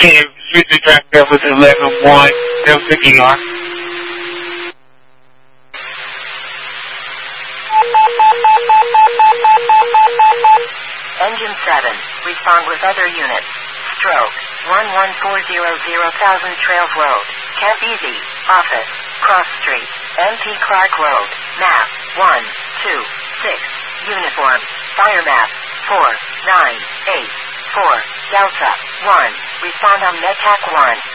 Okay, read the track numbers 11-1, Delta ER. Engine 7, respond with other units. Stroke, 11400,000 Trails Road, Camp Easy, Office, Cross Street, MP Clark Road, Map, 126, Uniform, Fire Map, 4984, Delta, 1, respond on MedTac 1.